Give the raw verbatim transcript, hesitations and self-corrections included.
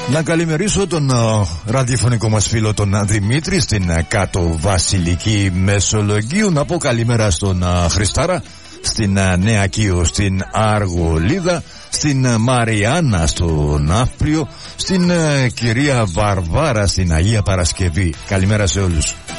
Να καλημερίσω τον uh, ραδιοφωνικό μας φίλο τον Δημήτρη στην uh, κάτω Βασιλική Μεσολογγίου. Να πω καλημέρα στον uh, Χριστάρα, στην uh, Νέα Κίο, στην Αργολίδα, στην uh, Μαριάννα στο Ναύπλιο, στην uh, κυρία Βαρβάρα στην Αγία Παρασκευή. Καλημέρα σε όλους.